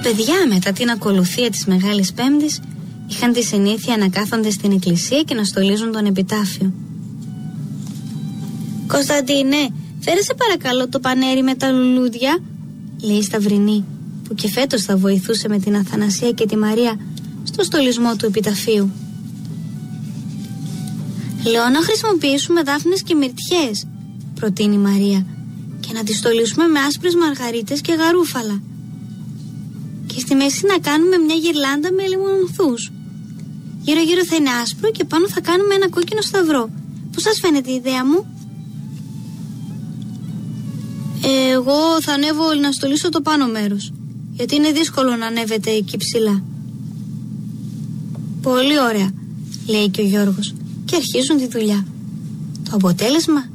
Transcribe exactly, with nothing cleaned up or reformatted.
παιδιά μετά την ακολουθία της Μεγάλης Πέμπτης είχαν τη συνήθεια να κάθονται στην εκκλησία και να στολίζουν τον επιτάφιο. «Κωνσταντίνε, φέρε σε παρακαλώ το πανέρι με τα λουλούδια», λέει η Σταυρινή, που και φέτος θα βοηθούσε με την Αθανασία και τη Μαρία στο στολισμό του επιταφείου. «Λέω να χρησιμοποιήσουμε δάφνες και μυρτιές», προτείνει η Μαρία, «και να τις στολίσουμε με άσπρες μαργαρίτες και γαρούφαλα. Και στη μέση να κάνουμε μια γυρλάντα με λιμονθούς. Γύρω γύρω θα είναι άσπρο και πάνω θα κάνουμε ένα κόκκινο σταυρό. Πώς σας φαίνεται η ιδέα μου?» «Εγώ θα ανέβω να στολίσω το πάνω μέρος, γιατί είναι δύσκολο να ανέβετε εκεί ψηλά». «Πολύ ωραία», λέει και ο Γιώργος, και αρχίζουν τη δουλειά. Το αποτέλεσμα